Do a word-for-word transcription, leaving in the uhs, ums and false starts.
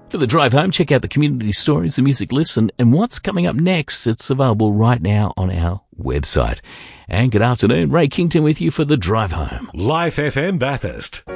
For the drive home, check out the community stories, the music lists, and, and what's coming up next. It's available right now on our website. And good afternoon, Ray Kington with you for the drive home. Life F M Bathurst.